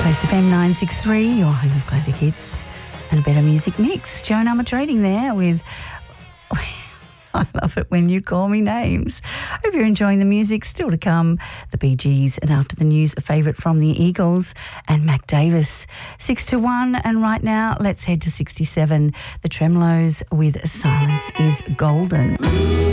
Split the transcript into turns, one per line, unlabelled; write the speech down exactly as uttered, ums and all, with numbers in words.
Coast F M nine six three, your home of classic hits and a better music mix. Joan Armour Trading there with I love it when you call me names. Hope you're enjoying the music. Still to come, the Bee Gees, and after the news, a favourite from the Eagles and Mac Davis. Six to one, and right now, let's head to sixty-seven. The Tremeloes with Silence is Golden.